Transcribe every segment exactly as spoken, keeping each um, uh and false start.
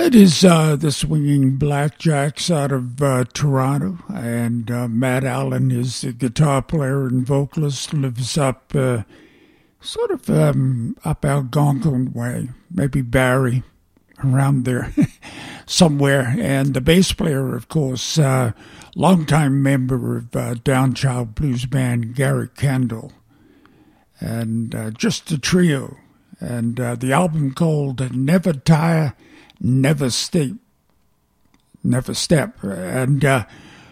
It is uh, the Swinging Blackjacks out of uh, Toronto, and uh, Matt Allen is the guitar player and vocalist, lives up uh, sort of um, up Algonquin way, maybe Barrie, around there somewhere. And the bass player, of course, uh, longtime member of uh, Downchild Blues band, Gary Kendall, and uh, just a trio. And uh, the album called Never Tire, Never Step, Never Step. And uh,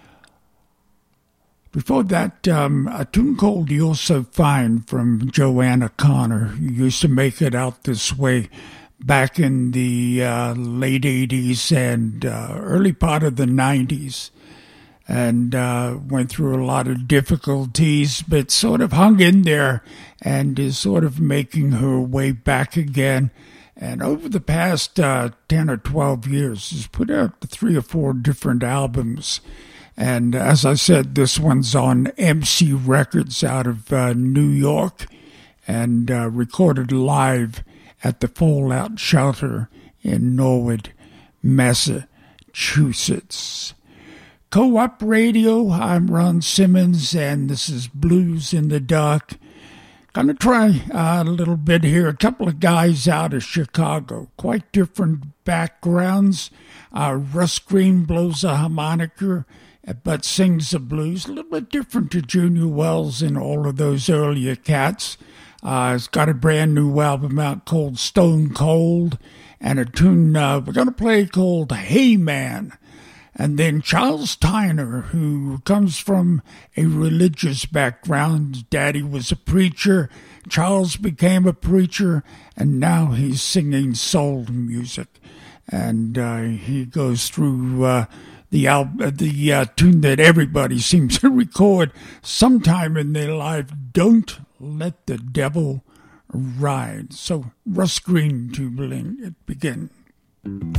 before that, um, a tune called You're So Fine from Joanna Connor, who used to make it out this way back in the uh, late eighties and uh, early part of the nineties. And uh, went through a lot of difficulties, but sort of hung in there and is sort of making her way back again. And over the past uh, ten or twelve years, has put out three or four different albums. And as I said, this one's on M C Records out of uh, New York and uh, recorded live at the Fallout Shelter in Norwood, Massachusetts. Co-op Radio, I'm Ron Simmons, and this is Blues in the Dark. Gonna try uh, a little bit here. A couple of guys out of Chicago, quite different backgrounds. Uh, Russ Green blows a harmonica, but sings the blues. A little bit different to Junior Wells and all of those earlier cats. Uh, he's got a brand new album out called Stone Cold, and a tune uh, we're gonna play called Hey Man. And then Charles Tyner, who comes from a religious background. Daddy was a preacher. Charles became a preacher, and now he's singing soul music. And uh, he goes through uh, the al- the uh, tune that everybody seems to record sometime in their life, Don't Let the Devil Ride. So Russ Green to begin.